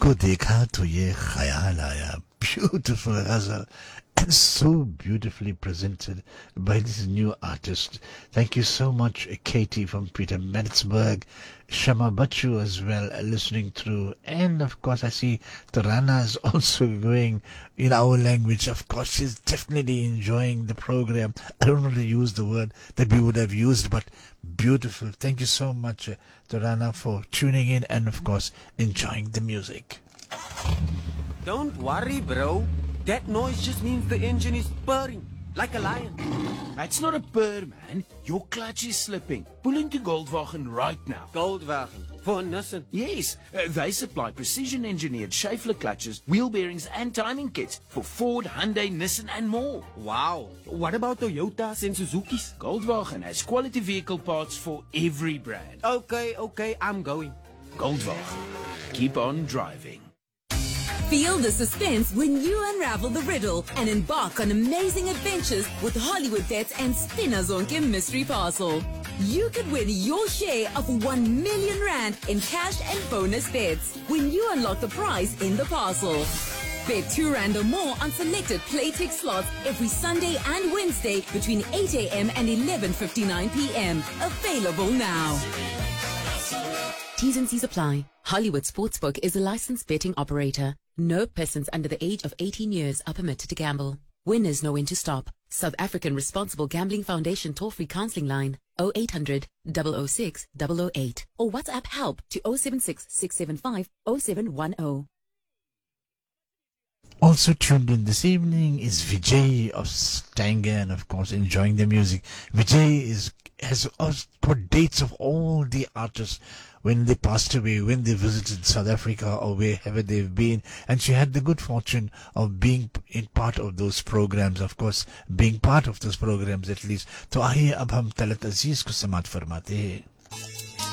तुमको देखा तो ये ख्याल आया. Beautiful ghazal, and so beautifully presented by this new artist. Thank you so much, Katie from Peter Maritzburg, Shama Bachu as well, listening through. And of course, I see Tarana is also going in our language. Of course, she's definitely enjoying the program. I don't want to use the word that we would have used, but beautiful. Thank you so much, Tarana, for tuning in and, of course, enjoying the music. Don't worry, bro. That noise just means the engine is purring, like a lion. It's not a purr, man. Your clutch is slipping. Pull into Goldwagen right now. Goldwagen. For Nissan. Yes, they supply precision-engineered Schaeffler clutches, wheel bearings and timing kits for Ford, Hyundai, Nissan and more. Wow. What about Toyotas and Suzukis? Goldwagen has quality vehicle parts for every brand. Okay, I'm going. Goldwagen. Keep on driving. Feel the suspense when you unravel the riddle and embark on amazing adventures with Hollywood Bets and Spinner Zonke Mystery Parcel. You could win your share of 1 million rand in cash and bonus bets when you unlock the prize in the parcel. Bet 2 rand or more on selected Playtech slots every Sunday and Wednesday between 8 a.m. and 11:59 p.m. Available now. T's and C's apply. Hollywood Sportsbook is a licensed betting operator. No persons under the age of 18 years are permitted to gamble. Winners know when to stop. South African Responsible Gambling Foundation toll-free counseling line 0800 006 008 or WhatsApp help to 076 675 0710. Also tuned in this evening is Vijay of Stanger, and of course enjoying the music. Vijay has got dates of all the artists when they passed away, when they visited South Africa or wherever they've been, and she had the good fortune of being in part of those programs, of course, being part of those programs at least. तो आइए अब हम तलत अजीज को समात फरमाते हैं.